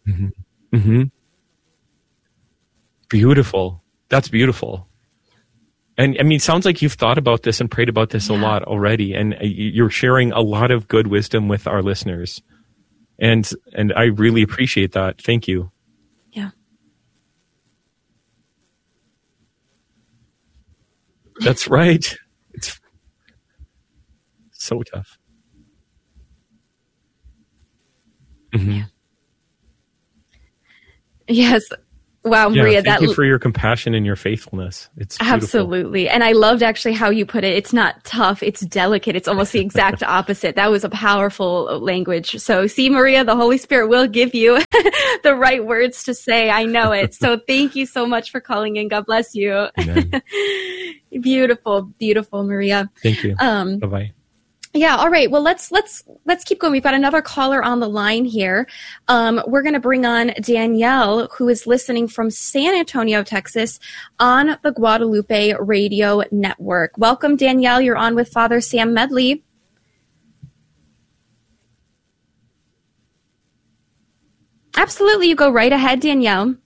Mm-hmm. Mm-hmm. Beautiful. That's beautiful. And I mean, it sounds like you've thought about this and prayed about this a lot already. And you're sharing a lot of good wisdom with our listeners. And I really appreciate that. Thank you. Yeah. That's right. It's so tough. Mm-hmm. Yes. Wow, Maria. Thank you for your compassion and your faithfulness. It's beautiful. Absolutely. And I loved actually how you put it. It's not tough. It's delicate. It's almost the exact opposite. That was a powerful language. So see, Maria, the Holy Spirit will give you the right words to say. I know it. So thank you so much for calling in. God bless you. Beautiful, beautiful, Maria. Thank you. Bye-bye. Yeah. All right. Well, let's keep going. We've got another caller on the line here. We're going to bring on Danielle, who is listening from San Antonio, Texas, on the Guadalupe Radio Network. Welcome, Danielle. You're on with Father Sam Medley. Absolutely. You go right ahead, Danielle.